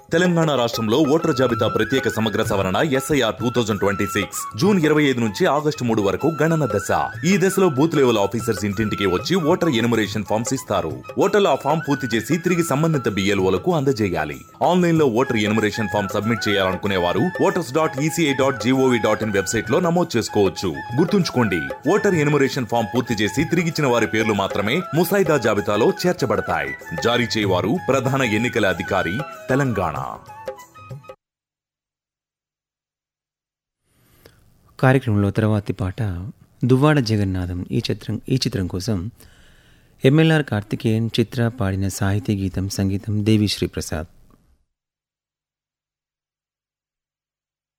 తెలంగాణ రాష్ట్రంలో ఓటర్ జాబితా ప్రత్యేక సమగ్ర సవరణ SIR 2026 జూన్ 25 నుంచి ఆగస్టు 3 వరకు గణన దశ. ఈ దశలో బూత్ లెవెల్ ఆఫీసర్స్ ఇంటింటికి వచ్చి ఓటర్ ఎనుమరేషన్ ఫామ్స్ ఇస్తారు. ఓటర్లు ఆ ఫామ్ పూర్తి చేసి తిరిగి సంబంధిత BLOలకు అందజేయాలి. ఆన్లైన్ లో ఓటర్ ఎనుమరేషన్ ఫామ్ సబ్మిట్ చేయాలనుకునే వారు voters.eci.gov.in వెబ్సైట్ లో నమోదు చేసుకోవచ్చు. గుర్తుంచుకోండి, ఓటర్ ఎనుమరేషన్ ఫామ్ పూర్తి చేసి తిరిగిచ్చిన వారి పేర్లు మాత్రమే ముసాయిదా జాబితాలో చేర్చబడతాయి. జారీ చేయవారు ప్రధాన ఎన్నికల అధికారి, తెలంగాణ. కార్యక్రమంలో తర్వాతి పాట దువ్వాడ జగన్నాథం. ఈ చిత్రం కోసం MLR కార్తికేయన్ చిత్ర పాడిన సాహితీ గీతం, సంగీతం దేవిశ్రీ ప్రసాద్.